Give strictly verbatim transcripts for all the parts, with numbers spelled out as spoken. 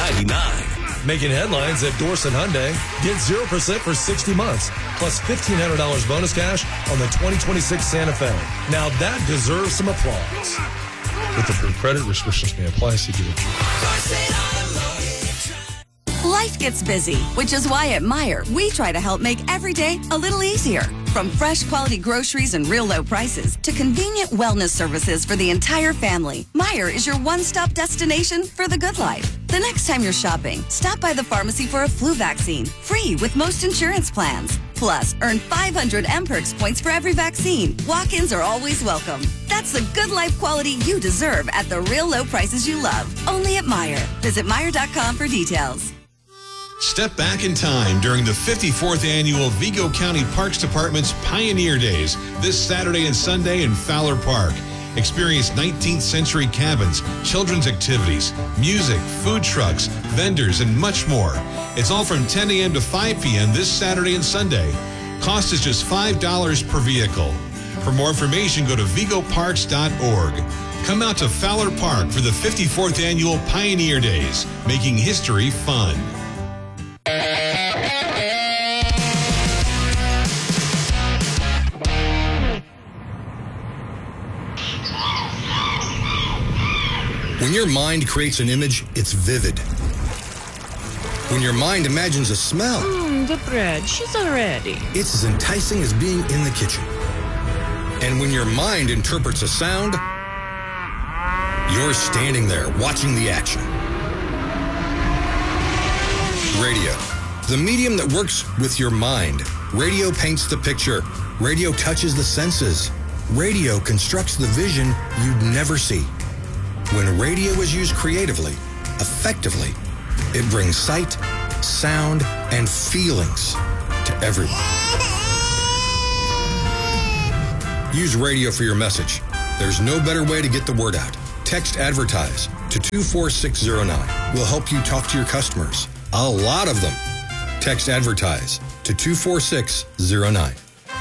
ninety-nine. Making headlines at Dorset Hyundai. Get zero percent for sixty months, plus fifteen hundred dollars bonus cash on the twenty twenty-six Santa Fe. Now that deserves some applause. With approved credit, restrictions may apply. See dealer. Life gets busy, which is why at Meijer, we try to help make every day a little easier. From fresh quality groceries and real low prices to convenient wellness services for the entire family, Meijer is your one-stop destination for the good life. The next time you're shopping, stop by the pharmacy for a flu vaccine, free with most insurance plans. Plus, earn five hundred M Perks points for every vaccine. Walk-ins are always welcome. That's the good life quality you deserve at the real low prices you love. Only at Meijer. Visit Meijer dot com for details. Step back in time during the fifty-fourth Annual Vigo County Parks Department's Pioneer Days this Saturday and Sunday in Fowler Park. Experience nineteenth century cabins, children's activities, music, food trucks, vendors, and much more. It's all from ten a.m. to five p.m. this Saturday and Sunday. Cost is just five dollars per vehicle. For more information, go to vigo parks dot org. Come out to Fowler Park for the fifty-fourth Annual Pioneer Days, making history fun. When your mind creates an image, it's vivid. When your mind imagines a smell, Mmm, the bread, she's all ready. it's as enticing as being in the kitchen. And when your mind interprets a sound, you're standing there watching the action. Radio, the medium that works with your mind. Radio paints the picture. Radio touches the senses. Radio constructs the vision you'd never see. When radio is used creatively, effectively, it brings sight, sound, and feelings to everyone. Use radio for your message. There's no better way to get the word out. Text ADVERTISE to two four six zero nine. We'll help you talk to your customers. A lot of them. Text ADVERTISE to two four six zero nine.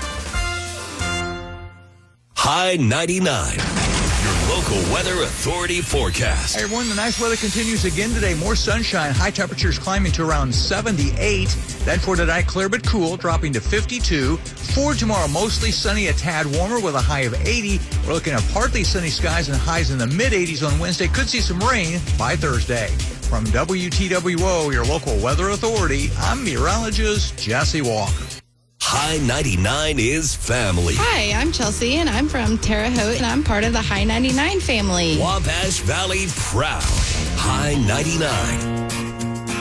High ninety-nine. Your local weather authority forecast. Hey everyone, the nice weather continues again today. More sunshine, high temperatures climbing to around seventy-eight. Then for tonight, clear but cool, dropping to fifty-two. For tomorrow, mostly sunny, a tad warmer with a high of eighty. We're looking at partly sunny skies and highs in the mid eighties on Wednesday. Could see some rain by Thursday. From W T W O, your local weather authority, I'm meteorologist Jesse Walker. High ninety-nine is family. Hi, I'm Chelsea, and I'm from Terre Haute, and I'm part of the High ninety-nine family. Wabash Valley proud. High ninety-nine.